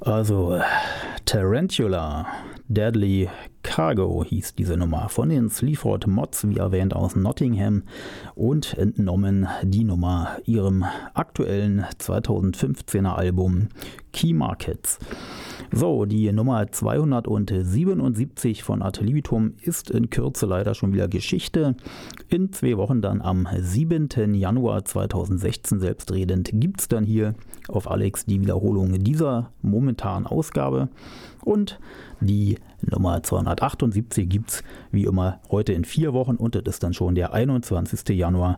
Also, Tarantula, Deadly Cargo hieß diese Nummer von den Sleaford Mods, wie erwähnt, aus Nottingham und entnommen die Nummer ihrem aktuellen 2015er Album Key Markets. So, die Nummer 277 von Ad libitum ist in Kürze leider schon wieder Geschichte. In 2 Wochen dann am 7. Januar 2016 selbstredend gibt es dann hier auf Alex die Wiederholung dieser momentanen Ausgabe. Und die Nummer 278 gibt es wie immer heute in 4 Wochen und das ist dann schon der 21. Januar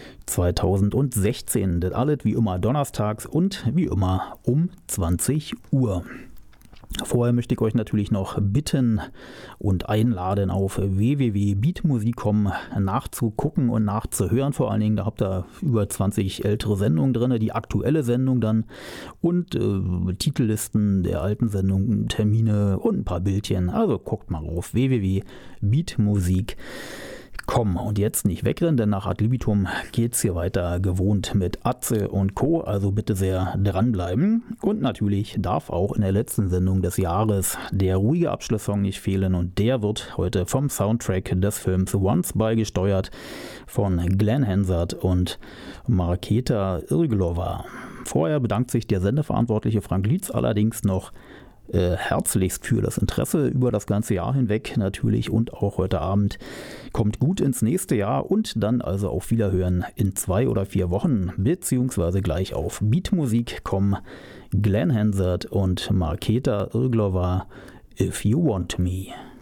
2016. Das alles wie immer donnerstags und wie immer um 20 Uhr. Vorher möchte ich euch natürlich noch bitten und einladen, auf www.beatmusik.com nachzugucken und nachzuhören. Vor allen Dingen, da habt ihr über 20 ältere Sendungen drin, die aktuelle Sendung dann und Titellisten der alten Sendungen, Termine und ein paar Bildchen. Also guckt mal auf www.beatmusik.com. Und jetzt nicht wegrennen, denn nach Ad libitum geht es hier weiter gewohnt mit Atze und Co. Also bitte sehr dranbleiben. Und natürlich darf auch in der letzten Sendung des Jahres der ruhige Abschlusssong nicht fehlen. Und der wird heute vom Soundtrack des Films Once beigesteuert von Glenn Hansard und Markéta Irglova. Vorher bedankt sich der Sendeverantwortliche Frank Lietz allerdings noch herzlichst für das Interesse über das ganze Jahr hinweg natürlich und auch heute Abend. Kommt gut ins nächste Jahr und dann also auf Wiederhören in 2 oder 4 Wochen, beziehungsweise gleich auf Beatmusik.com, Glenn Hansard und Markéta Irglova, If You Want Me.